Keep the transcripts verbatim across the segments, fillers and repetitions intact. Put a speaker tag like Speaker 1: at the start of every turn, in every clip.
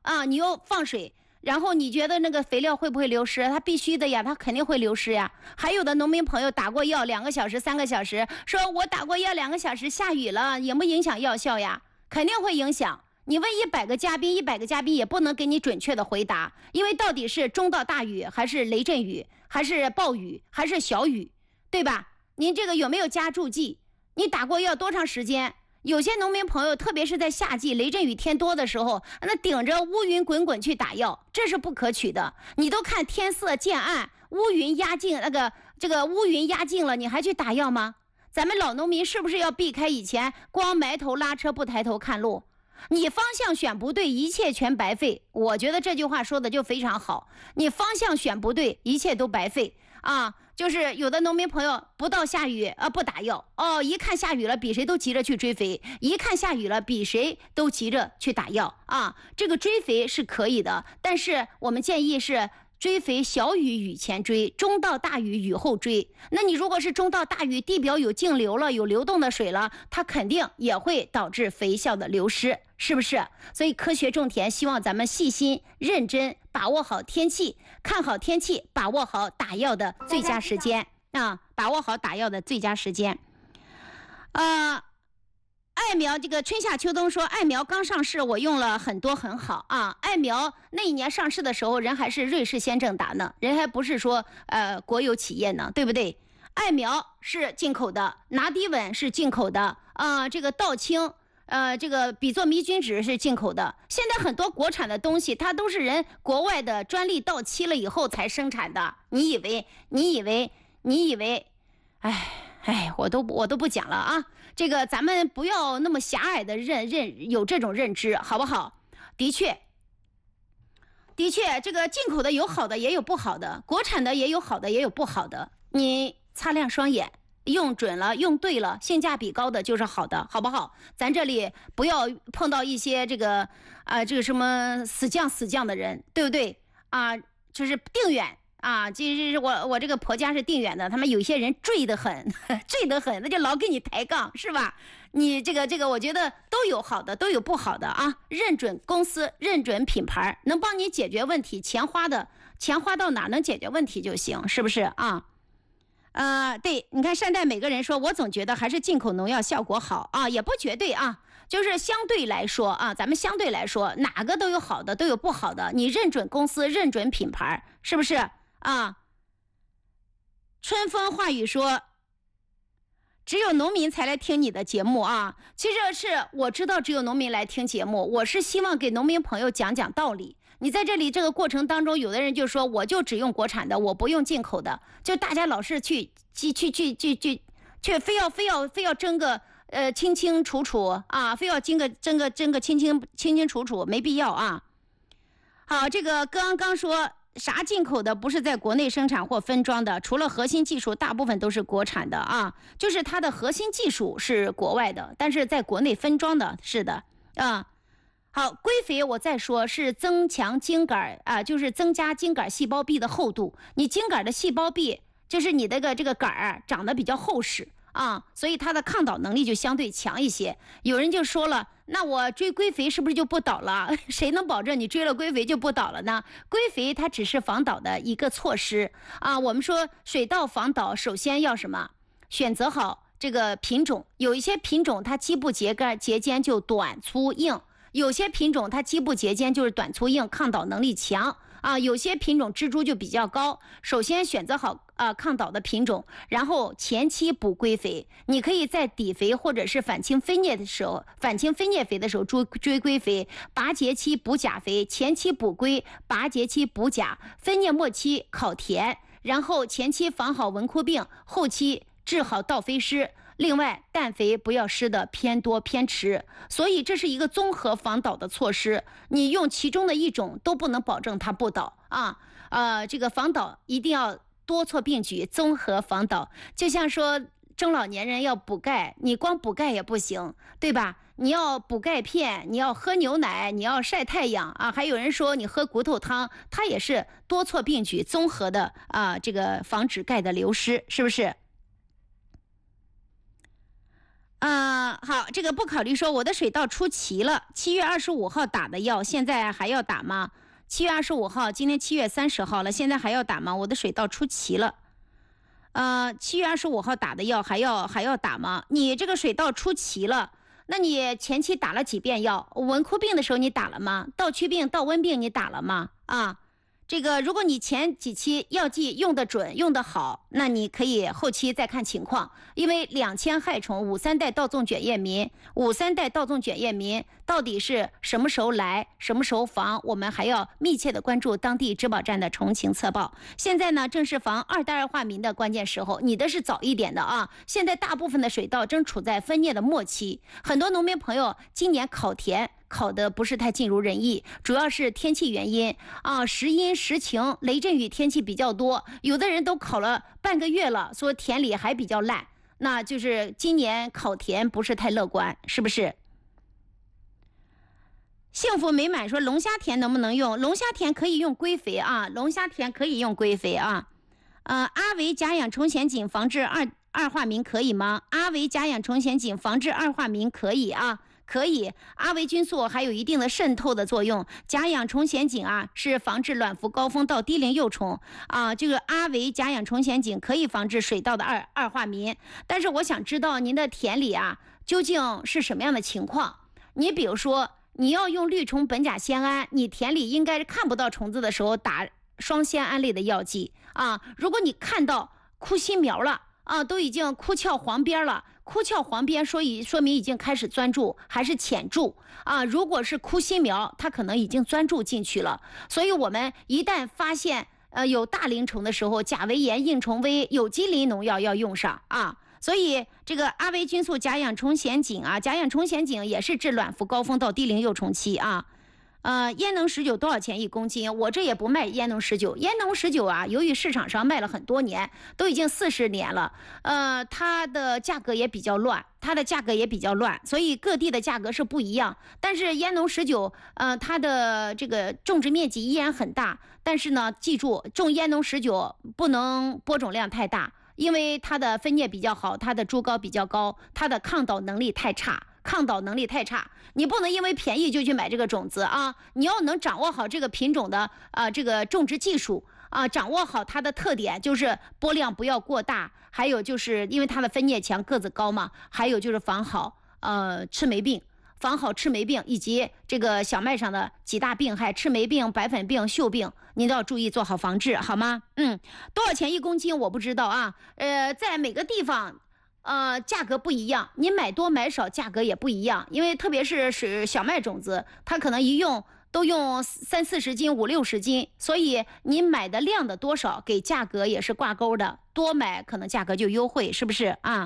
Speaker 1: 啊，你又放水。然后你觉得那个肥料会不会流失？它必须的呀，它肯定会流失呀。还有的农民朋友打过药两个小时、三个小时，说我打过药两个小时，下雨了，影不影响药效呀？肯定会影响。你问一百个嘉宾，一百个嘉宾也不能给你准确的回答，因为到底是中到大雨，还是雷阵雨，还是暴雨，还是小雨，对吧？您这个有没有加注剂？你打过药多长时间？有些农民朋友，特别是在夏季雷阵雨天多的时候，那顶着乌云滚滚去打药，这是不可取的。你都看天色渐暗，乌云压境，那个这个乌云压境了，你还去打药吗？咱们老农民是不是要避开以前光埋头拉车不抬头看路？你方向选不对，一切全白费。我觉得这句话说的就非常好，你方向选不对，一切都白费啊。就是有的农民朋友不到下雨啊不打药哦，一看下雨了比谁都急着去追肥，一看下雨了比谁都急着去打药啊。这个追肥是可以的，但是我们建议是追肥小雨雨前追，中到大雨雨后追。那你如果是中到大雨，地表有径流了，有流动的水了，它肯定也会导致肥效的流失，是不是？所以科学种田，希望咱们细心认真把握好天气，看好天气，把握好打药的最佳时间啊，把握好打药的最佳时间。呃艾苗这个春夏秋冬说，艾苗刚上市，我用了很多很好啊。艾苗那一年上市的时候，人还是瑞士先正达呢，人还不是说呃国有企业呢，对不对？艾苗是进口的，拿低稳是进口的啊、呃，这个稻青呃这个比作迷菌酯是进口的。现在很多国产的东西，它都是人国外的专利到期了以后才生产的。你以为你以为你以为，哎。哎，我都我都不讲了啊！这个咱们不要那么狭隘的认认有这种认知，好不好？的确，的确，这个进口的有好的，也有不好的；国产的也有好的，也有不好的。你擦亮双眼，用准了，用对了，性价比高的就是好的，好不好？咱这里不要碰到一些这个啊、呃，这个什么死犟死犟的人，对不对啊？就是定远。啊，就是我我这个婆家是定远的，他们有些人坠得很，坠得很，那就老跟你抬杠，是吧？你这个这个，我觉得都有好的，都有不好的啊。认准公司，认准品牌，能帮你解决问题，钱花的钱花到哪能解决问题就行，是不是啊？呃，对，你看善待每个人说，我总觉得还是进口农药效果好啊，也不绝对啊。就是相对来说啊，咱们相对来说，哪个都有好的，都有不好的。你认准公司，认准品牌，是不是？啊，春风化雨说，只有农民才来听你的节目啊。其实是我知道只有农民来听节目，我是希望给农民朋友讲讲道理。你在这里这个过程当中，有的人就说我就只用国产的，我不用进口的，就大家老是去去去去去去，却非要非要非要争个呃清清楚楚啊，非要争个争个争个清清清清楚楚，没必要啊。好，这个刚刚说。啥进口的不是在国内生产或分装的，除了核心技术大部分都是国产的啊，就是它的核心技术是国外的，但是在国内分装的是的啊。好，归肥我再说是增强茎秆啊，就是增加茎秆细胞壁的厚度，你茎秆的细胞壁就是你这个这个杆儿长得比较厚实啊，所以它的抗倒能力就相对强一些。有人就说了，那我追归肥是不是就不倒了？谁能保证你追了归肥就不倒了呢？归肥它只是防倒的一个措施啊。我们说水稻防倒，首先要什么？选择好这个品种，有一些品种它基部节干节间就短粗硬，有些品种它基部节间就是短粗硬，抗倒能力强。啊，有些品种支株就比较高，首先选择好啊抗倒的品种，然后前期补归肥。你可以在底肥或者是反清飞蘖的时候，反清飞蘖肥的时候追追归肥，拔节期补钾肥，前期补归，拔节期补钾，分蘖末期烤田，然后前期防好蚊枯病，后期治好稻飞虱。另外，氮肥不要施的偏多偏迟，所以这是一个综合防倒的措施。你用其中的一种都不能保证它不倒啊。呃，这个防倒一定要多措并举，综合防倒。就像说中老年人要补钙，你光补钙也不行，对吧？你要补钙片，你要喝牛奶，你要晒太阳啊。还有人说你喝骨头汤，它也是多措并举，综合的啊，这个防止钙的流失，是不是？ 呃，好，这个不考虑说我的水稻出奇了，七月二十五号打的药，现在还要打吗？七月二十五号，今天七月三十号了，现在还要打吗？我的水稻出奇了。呃，七月二十五号打的药还要还要打吗？你这个水稻出奇了，那你前期打了几遍药？蚊枯病的时候你打了吗？稻曲病、稻瘟病你打了吗？啊？这个，如果你前几期药剂用得准、用得好，那你可以后期再看情况。因为两千害虫、五三代稻种卷叶民、五三代稻种卷叶民到底是什么时候来、什么时候防，我们还要密切的关注当地植保站的虫情测报。现在呢，正是防二代二化民的关键时候，你的是早一点的啊。现在大部分的水稻正处在分蘖的末期，很多农民朋友今年考田考得不是太尽如人意，主要是天气原因啊，时阴时晴，雷阵雨天气比较多，有的人都考了半个月了，说田里还比较烂，那就是今年考田不是太乐观，是不是？幸福美满说龙虾田能不能用？龙虾田可以用龟肥啊，龙虾田可以用龟肥啊。呃，阿维甲氧虫藓碱防治二二化民可以吗？阿维甲氧虫藓碱防治二化民可以啊。可以，阿维菌素还有一定的渗透的作用。甲氧虫藓碱啊，是防治卵伏高峰到低龄幼虫啊。这个阿维甲氧虫藓碱可以防治水稻的二二化民。但是我想知道您的田里啊，究竟是什么样的情况？你比如说，你要用绿虫苯甲酰胺，你田里应该是看不到虫子的时候打双酰胺类的药剂啊。如果你看到枯新苗了啊，都已经枯翘黄边了。枯翘黄边说以说明已经开始钻蛀还是浅蛀啊？如果是枯新苗，它可能已经钻蛀进去了。所以我们一旦发现呃有大鳞虫的时候，甲维炎、硬虫危、有机磷农药要用上啊。所以这个阿维菌素、甲氧虫藓碱啊，甲氧虫藓碱也是治卵伏高峰到低龄幼虫期啊。呃，烟能十九多少钱一公斤？我这也不卖烟能十九，烟能十九啊，由于市场上卖了很多年，都已经四十年了，呃，它的价格也比较乱，它的价格也比较乱，所以各地的价格是不一样。但是烟农十九，呃，它的这个种植面积依然很大，但是呢，记住种烟农十九不能播种量太大，因为它的分蘖比较好，它的株高比较高，它的抗倒能力太差。抗倒能力太差，你不能因为便宜就去买这个种子啊！你要能掌握好这个品种的啊、呃、这个种植技术啊、呃，掌握好它的特点，就是播量不要过大，还有就是因为它的分蘖强，个子高嘛，还有就是防好呃赤霉病，防好赤霉病以及这个小麦上的几大病害，赤霉病、白粉病、锈病，您都要注意做好防治，好吗？嗯，多少钱一公斤我不知道啊，呃，在每个地方。呃，价格不一样，你买多买少价格也不一样，因为特别是是小麦种子，它可能一用都用三四十斤、五六十斤，所以你买的量的多少，给价格也是挂钩的，多买可能价格就优惠，是不是啊？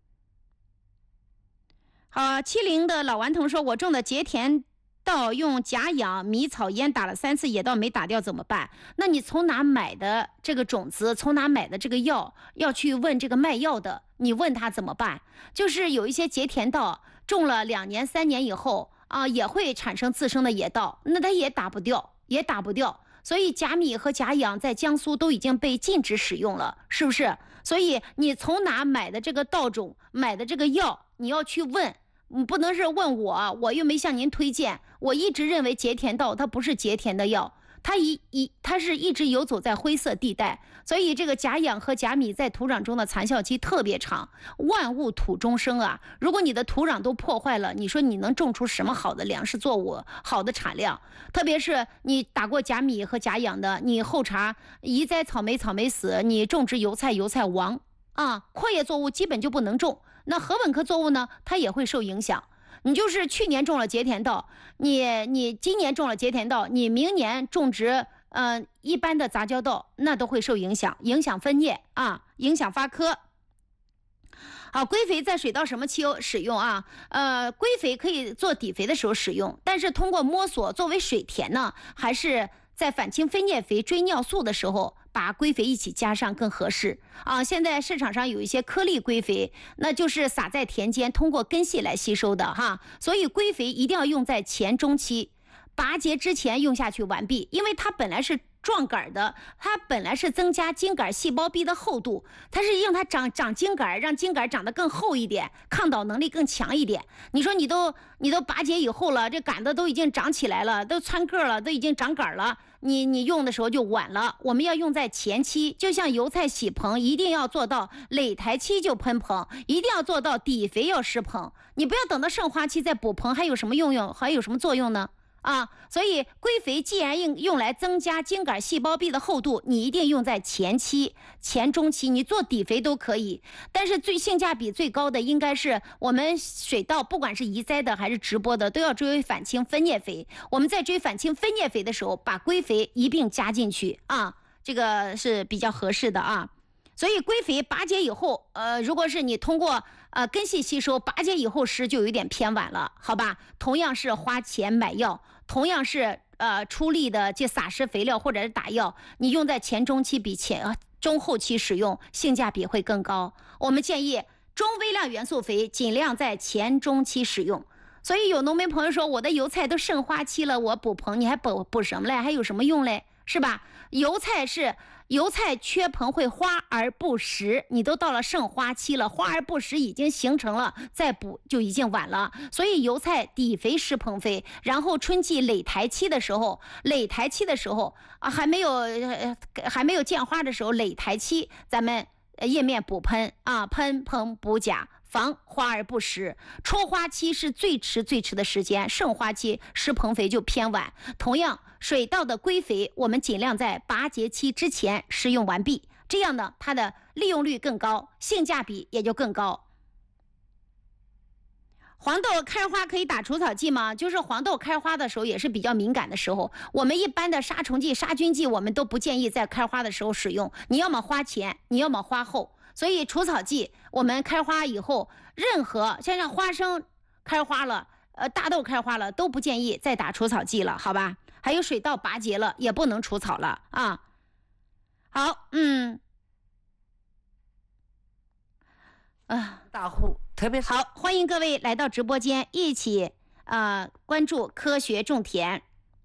Speaker 1: 好，七零的老顽童说，我种的节田稻用甲氧迷草烟打了三次野稻没打掉怎么办？那你从哪买的这个种子，从哪买的这个药，要去问这个卖药的，你问他怎么办？就是有一些节田稻种了两年三年以后啊，也会产生自生的野稻，那它也打不掉，也打不掉。所以甲米和甲氧在江苏都已经被禁止使用了，是不是？所以你从哪买的这个稻种，买的这个药，你要去问。你不能是问我，我又没向您推荐。我一直认为节田稻它不是节田的药，它一一它是一直游走在灰色地带，所以这个甲氧和甲米在土壤中的残效期特别长。万物土中生啊，如果你的土壤都破坏了，你说你能种出什么好的粮食作物、好的产量？特别是你打过甲米和甲氧的，你后茬移栽草莓，草莓死，你种植油菜，油菜亡啊，阔叶作物基本就不能种。那禾本科作物呢，它也会受影响。你就是去年种了节田稻，你你今年种了节田稻，你明年种植呃一般的杂交稻，那都会受影响，影响分蘖啊，影响发科。好，龟肥在水稻什么期使用啊？呃，龟肥可以做底肥的时候使用，但是通过摸索作为水田呢，还是在反清分蘖肥、追尿素的时候，把龟肥一起加上更合适啊。现在市场上有一些颗粒龟肥，那就是撒在田间，通过根系来吸收的哈。所以龟肥一定要用在前中期，拔节之前用下去完毕，因为它本来是壮杆的，它本来是增加茎秆细胞壁的厚度，它是让它长长茎秆，让茎秆长得更厚一点，抗倒能力更强一点。你说你都你都拔节以后了，这杆子都已经长起来了，都窜个了，都已经长杆了，你你用的时候就晚了。我们要用在前期，就像油菜洗棚，一定要做到垒台期就喷棚，一定要做到底肥要施棚。你不要等到盛花期再补棚，还有什么用用？还有什么作用呢？啊，所以硅肥既然用用来增加茎秆细胞壁的厚度，你一定用在前期、前中期，你做底肥都可以。但是最性价比最高的应该是我们水稻，不管是移栽的还是直播的，都要追反清分蘖肥。我们在追反清分蘖肥的时候，把硅肥一并加进去啊，这个是比较合适的啊。所以硅肥拔节以后，呃，如果是你通过呃根系吸收，拔节以后施就有点偏晚了，好吧？同样是花钱买药，同样是呃出力的这撒施肥料或者是打药，你用在前中期比前中后期使用性价比会更高。我们建议中微量元素肥尽量在前中期使用。所以有农民朋友说，我的油菜都盛花期了，我补棚你还补补什么嘞？还有什么用嘞？是吧？油菜是油菜缺棚会花而不实，你都到了盛花期了，花而不实已经形成了，再补就已经晚了。所以油菜底肥施棚肥，然后春季垒台期的时候，垒台期的时候啊，还没有、呃、还没有见花的时候，垒台期咱们叶面补喷啊，喷棚补钾，防花而不实。初花期是最迟最迟的时间，盛花期施棚肥就偏晚。同样，水稻的硅肥我们尽量在拔节期之前施用完毕，这样呢，它的利用率更高，性价比也就更高。黄豆开花可以打除草剂吗？就是黄豆开花的时候也是比较敏感的时候，我们一般的杀虫剂、杀菌剂我们都不建议在开花的时候使用，你要么花前，你要么花后。所以除草剂我们开花以后，任何像像花生开花了，呃大豆开花了，都不建议再打除草剂了，好吧？还有水稻拔节了也不能除草了啊。好，嗯，啊，
Speaker 2: 大户特别
Speaker 1: 好，欢迎各位来到直播间，一起啊、呃、关注科学种田。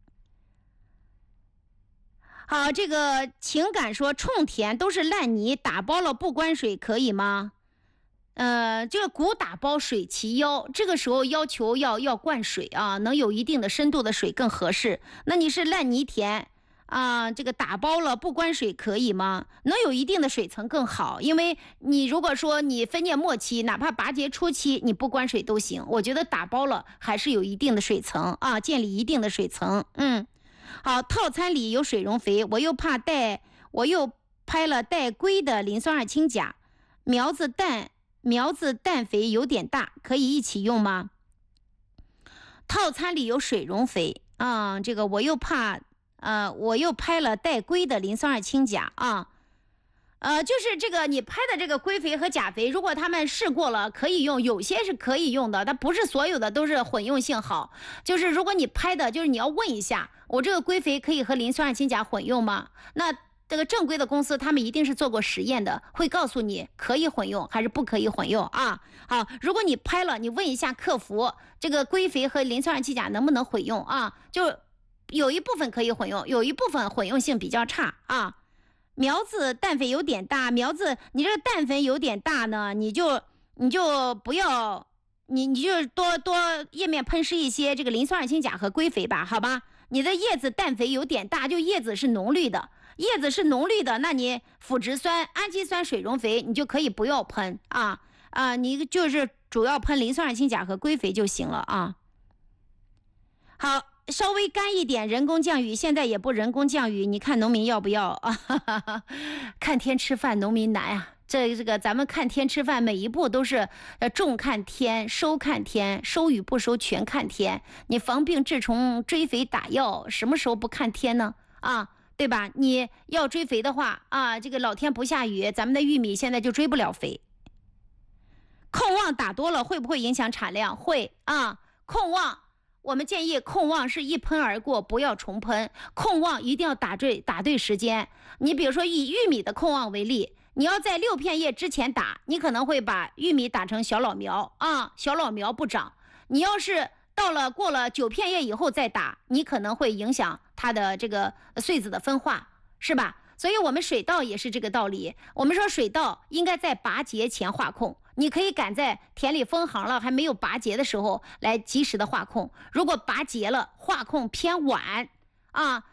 Speaker 1: 好，这个情感说种田都是烂泥，打包了不关水可以吗？呃，这个谷打包水齐腰，这个时候要求要要灌水啊，能有一定的深度的水更合适。那你是烂泥田啊，这个打包了不关水可以吗？能有一定的水层更好，因为你如果说你分蘖末期，哪怕拔节初期，你不关水都行。我觉得打包了还是有一定的水层啊，建立一定的水层。嗯，好，套餐里有水溶肥，我又怕带，我又拍了带硅的磷酸二氢钾，苗子氮。苗子氮肥有点大，可以一起用吗？套餐里有水溶肥啊、嗯，这个我又怕，呃，我又拍了带硅的磷酸二氢钾啊，呃，就是这个你拍的这个硅肥和钾肥，如果他们试过了可以用，有些是可以用的，它不是所有的都是混用性好。就是如果你拍的，就是你要问一下，我这个硅肥可以和磷酸二氢钾混用吗？那这个正规的公司他们一定是做过实验的，会告诉你可以混用还是不可以混用啊。好，如果你拍了，你问一下客服，这个硅肥和磷酸二氢钾能不能混用啊？就有一部分可以混用，有一部分混用性比较差啊。苗子氮肥有点大，苗子你这个氮肥有点大呢，你就你就不要你你就多多叶面喷施一些这个磷酸二氢钾和硅肥吧，好吧？你的叶子氮肥有点大，就叶子是浓绿的。叶子是浓绿的，那你腐殖酸、氨基酸水溶肥你就可以不要喷啊啊，你就是主要喷磷酸二氢钾和硅肥就行了啊。好，稍微干一点，人工降雨，现在也不人工降雨，你看农民要不要啊？哈哈哈，看天吃饭，农民难啊。这这个咱们看天吃饭，每一步都是呃种看天，收看天，收与不收全看天。你防病治虫、追肥打药，什么时候不看天呢？啊？对吧？你要追肥的话啊，这个老天不下雨，咱们的玉米现在就追不了肥。控旺打多了会不会影响产量？会啊。控旺，我们建议控旺是一喷而过，不要重喷。控旺一定要打对打对时间。你比如说以玉米的控旺为例，你要在六片叶之前打，你可能会把玉米打成小老苗啊，小老苗不长。你要是到了过了九片叶以后再打，你可能会影响它的这个穗子的分化，是吧？所以我们水稻也是这个道理。我们说水稻应该在拔节前化控，你可以赶在田里封行了还没有拔节的时候来及时的化控。如果拔节了，化控偏晚啊，